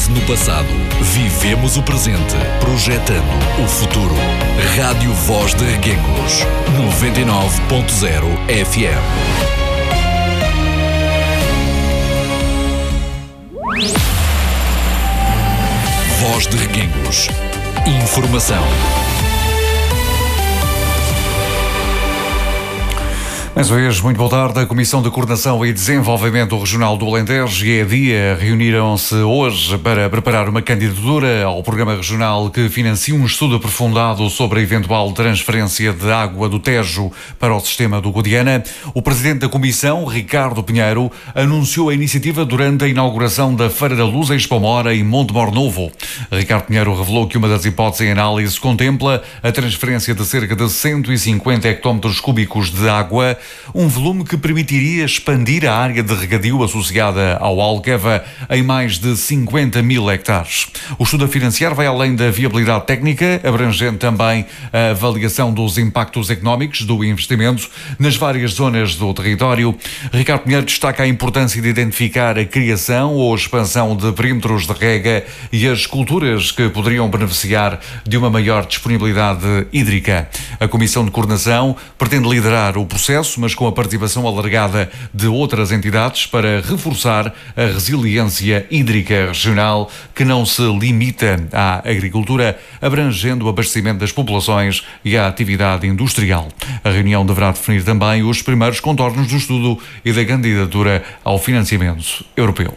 no passado, vivemos o presente, projetando o futuro. Rádio Voz de Reguengos, 99.0 FM. Voz de Reguengos. Informação. Mais uma vez, muito boa tarde. A Comissão de Coordenação e Desenvolvimento Regional do Alentejo e a EDIA reuniram-se hoje para preparar uma candidatura ao Programa Regional que financia um estudo aprofundado sobre a eventual transferência de água do Tejo para o sistema do Guadiana. O Presidente da Comissão, Ricardo Pinheiro, anunciou a iniciativa durante a inauguração da Feira da Luz Expo Mora em Montemor Novo. Ricardo Pinheiro revelou que uma das hipóteses em análise contempla a transferência de cerca de 150 hectómetros cúbicos de água, um volume que permitiria expandir a área de regadio associada ao Alqueva em mais de 50 mil hectares. O estudo a financiar vai além da viabilidade técnica, abrangendo também a avaliação dos impactos económicos do investimento nas várias zonas do território. Ricardo Pinheiro destaca a importância de identificar a criação ou expansão de perímetros de rega e as culturas que poderiam beneficiar de uma maior disponibilidade hídrica. A Comissão de Coordenação pretende liderar o processo, mas com a participação alargada de outras entidades para reforçar a resiliência hídrica regional que não se limita à agricultura, abrangendo o abastecimento das populações e a atividade industrial. A reunião deverá definir também os primeiros contornos do estudo e da candidatura ao financiamento europeu.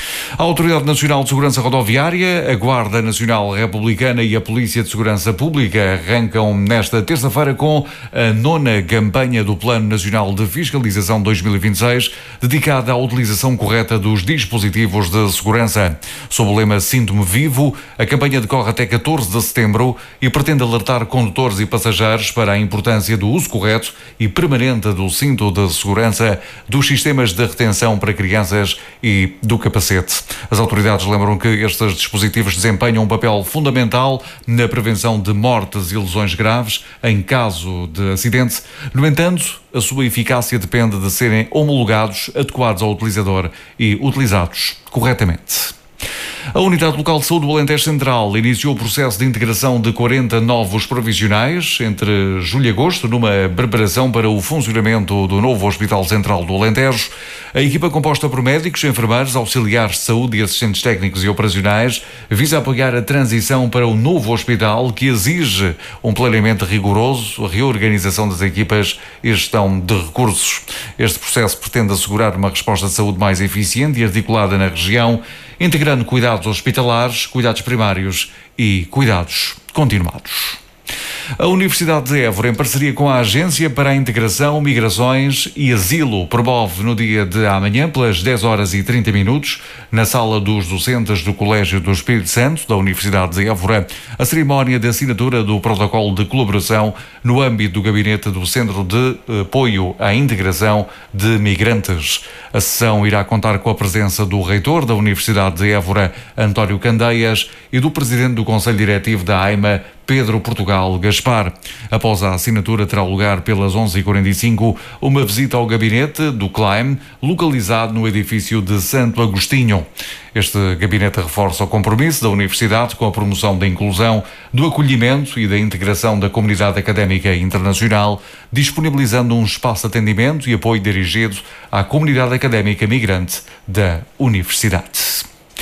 A Autoridade Nacional de Segurança Rodoviária, a Guarda Nacional Republicana e a Polícia de Segurança Pública arrancam nesta terça-feira com a 9ª campanha do Plano Nacional de Fiscalização 2026, dedicada à utilização correta dos dispositivos de segurança. Sob o lema Sinto-me Vivo, a campanha decorre até 14 de setembro e pretende alertar condutores e passageiros para a importância do uso correto e permanente do cinto de segurança, dos sistemas de retenção para crianças e do capacete. As autoridades lembram que estes dispositivos desempenham um papel fundamental na prevenção de mortes e lesões graves em caso de acidente. No entanto, a sua eficácia depende de serem homologados, adequados ao utilizador e utilizados corretamente. A Unidade Local de Saúde do Alentejo Central iniciou o processo de integração de 40 novos provisionais entre julho e agosto, numa preparação para o funcionamento do novo Hospital Central do Alentejo. A equipa, composta por médicos, enfermeiros, auxiliares de saúde e assistentes técnicos e operacionais, visa apoiar a transição para o novo hospital, que exige um planeamento rigoroso, a reorganização das equipas e gestão de recursos. Este processo pretende assegurar uma resposta de saúde mais eficiente e articulada na região, integrando cuidados hospitalares, cuidados primários e cuidados continuados. A Universidade de Évora, em parceria com a Agência para a Integração, Migrações e Asilo, promove no dia de amanhã, pelas 10h30, na Sala dos Docentes do Colégio do Espírito Santo, da Universidade de Évora, a cerimónia de assinatura do protocolo de colaboração no âmbito do Gabinete do Centro de Apoio à Integração de Migrantes. A sessão irá contar com a presença do reitor da Universidade de Évora, António Candeias, e do presidente do Conselho Diretivo da AIMA, Pedro Portugal Gaspar. Após a assinatura, terá lugar pelas 11h45 uma visita ao gabinete do CLAIM, localizado no edifício de Santo Agostinho. Este gabinete reforça o compromisso da Universidade com a promoção da inclusão, do acolhimento e da integração da comunidade académica internacional, disponibilizando um espaço de atendimento e apoio dirigido à comunidade académica migrante da Universidade.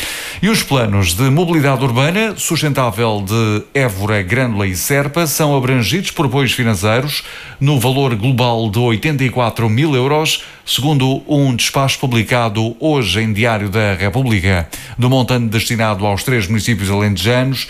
E os planos de mobilidade urbana sustentável de Évora, Grândola e Serpa são abrangidos por apoios financeiros no valor global de 84 mil euros, segundo um despacho publicado hoje em Diário da República. Do montante destinado aos 3 municípios alentejanos,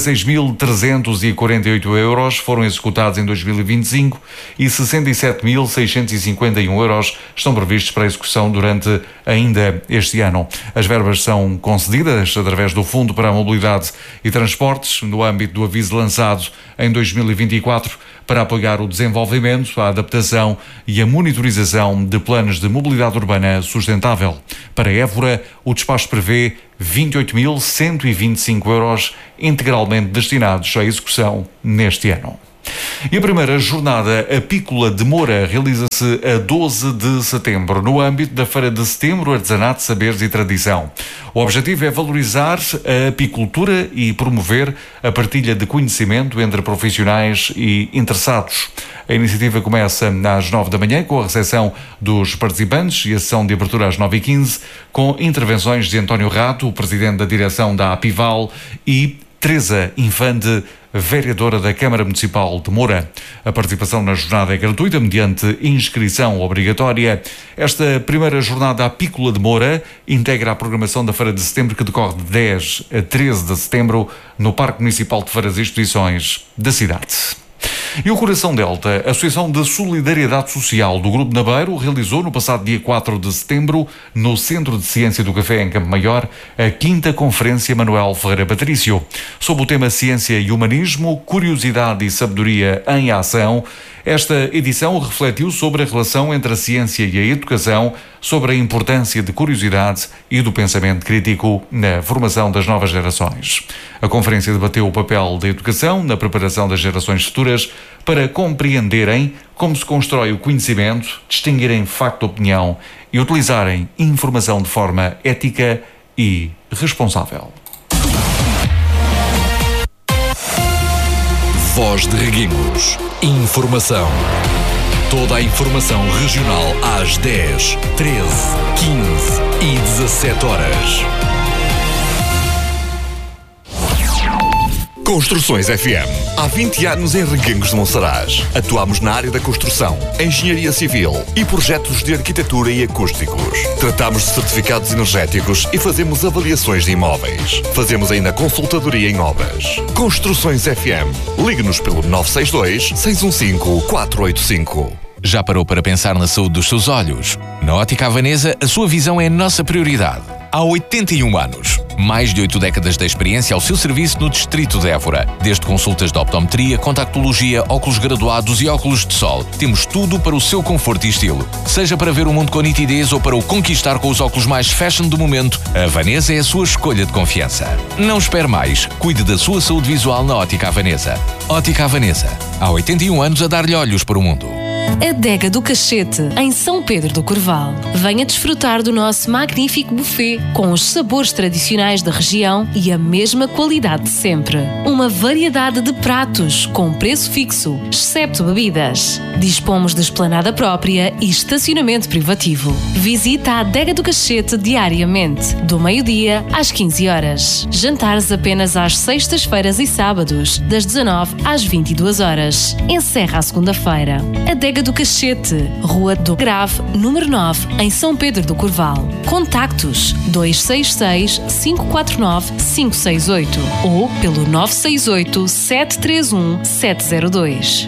16.348 euros foram executados em 2025 e 67.651 euros estão previstos para execução durante ainda este ano. As verbas são concedidas através do Fundo para a Mobilidade e Transportes, no âmbito do aviso lançado em 2024, para apoiar o desenvolvimento, a adaptação e a monitorização de planos de mobilidade urbana sustentável. Para Évora, o despacho prevê 28.125 euros integralmente destinados à execução neste ano. E a primeira jornada apícola de Moura realiza-se a 12 de setembro, no âmbito da Feira de Setembro, Artesanato, Saberes e Tradição. O objetivo é valorizar a apicultura e promover a partilha de conhecimento entre profissionais e interessados. A iniciativa começa às 9 da manhã com a recepção dos participantes e a sessão de abertura às 9h15, com intervenções de António Rato, o presidente da direção da Apival, e Teresa Infante, vereadora da Câmara Municipal de Moura. A participação na jornada é gratuita, mediante inscrição obrigatória. Esta primeira jornada apícola de Moura integra a programação da Feira de Setembro, que decorre de 10 a 13 de setembro no Parque Municipal de Feiras e Exposições da cidade. E o Coração Delta, a Associação de Solidariedade Social do Grupo Nabeiro, realizou no passado dia 4 de setembro, no Centro de Ciência do Café em Campo Maior, a 5ª Conferência Manuel Ferreira Patrício. Sob o tema Ciência e Humanismo, Curiosidade e Sabedoria em Ação, esta edição refletiu sobre a relação entre a ciência e a educação, sobre a importância de curiosidade e do pensamento crítico na formação das novas gerações. A conferência debateu o papel da educação na preparação das gerações futuras para compreenderem como se constrói o conhecimento, distinguirem facto de opinião e utilizarem informação de forma ética e responsável. Voz de Reguengos. Informação. Toda a informação regional às 10, 13, 15 e 17 horas. Construções FM. Há 20 anos em Reguengos de Monsaraz. Atuamos na área da construção, engenharia civil e projetos de arquitetura e acústicos. Tratamos de certificados energéticos e fazemos avaliações de imóveis. Fazemos ainda consultadoria em obras. Construções FM. Ligue-nos pelo 962-615-485. Já parou para pensar na saúde dos seus olhos? Na Ótica Havanesa, a sua visão é a nossa prioridade. Há 81 anos. Mais de 8 décadas de experiência ao seu serviço no Distrito de Évora. Desde consultas de optometria, contactologia, óculos graduados e óculos de sol. Temos tudo para o seu conforto e estilo. Seja para ver o mundo com nitidez ou para o conquistar com os óculos mais fashion do momento, a Havanesa é a sua escolha de confiança. Não espere mais. Cuide da sua saúde visual na Ótica Havanesa. Ótica Havanesa. Há 81 anos a dar-lhe olhos para o mundo. Adega do Cachete, em São Pedro do Corval. Venha desfrutar do nosso magnífico buffet, com os sabores tradicionais da região e a mesma qualidade de sempre. Uma variedade de pratos, com preço fixo, excepto bebidas. Dispomos de esplanada própria e estacionamento privativo. Visita a Adega do Cachete diariamente, do meio-dia às 15 horas. Jantares apenas às sextas-feiras e sábados, das 19 às 22 horas. Encerra à segunda-feira. Adega do Cachete, Rua do Grave, número 9, em São Pedro do Corval. Contactos 266-549-568 ou pelo 968-731-702.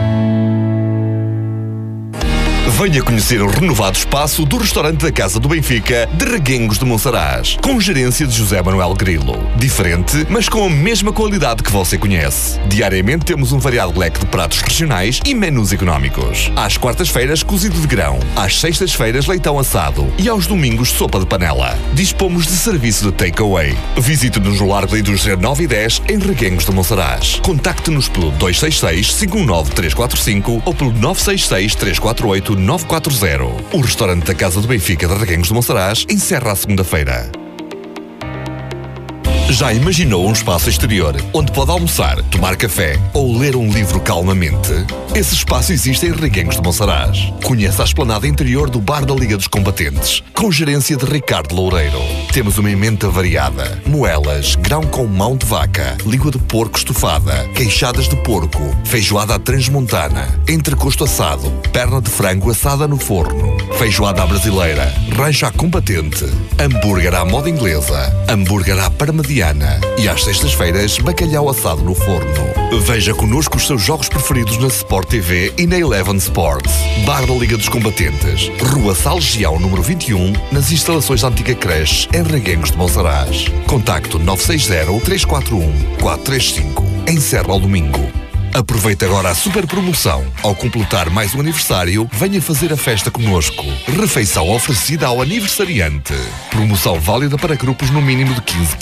Venha conhecer o renovado espaço do restaurante da Casa do Benfica de Reguengos de Monsaraz, com gerência de José Manuel Grilo. Diferente, mas com a mesma qualidade que você conhece. Diariamente temos um variado leque de pratos regionais e menus económicos. Às quartas-feiras, cozido de grão. Às sextas-feiras, leitão assado. E aos domingos, sopa de panela. Dispomos de serviço de takeaway. Visite-nos no Largo da Indústria 9 e 10, em Reguengos de Monsaraz. Contacte-nos pelo 266-519-345 ou pelo 966-348-940. O restaurante da Casa do Benfica de Reguengos de Monsaraz encerra à segunda-feira. Já imaginou um espaço exterior onde pode almoçar, tomar café ou ler um livro calmamente? Esse espaço existe em Reguengos de Monsaraz. Conheça a esplanada interior do Bar da Liga dos Combatentes, com gerência de Ricardo Loureiro. Temos uma emenda variada: moelas, grão com mão de vaca, língua de porco estufada, queixadas de porco, feijoada à transmontana, entrecosto assado, perna de frango assada no forno, feijoada à brasileira, rancho à combatente, hambúrguer à moda inglesa, hambúrguer à parmediana e às sextas-feiras bacalhau assado no forno. Veja connosco os seus jogos preferidos na Sport TV e na Eleven Sports. Bar da Liga dos Combatentes, Rua Salgião número 21, nas instalações da antiga creche em Reguengos de Monsaraz. Contacto 960-341-435. Encerra ao domingo. Aproveite agora a super promoção. Ao completar mais um aniversário, venha fazer a festa connosco. Refeição oferecida ao aniversariante. Promoção válida para grupos no mínimo de 15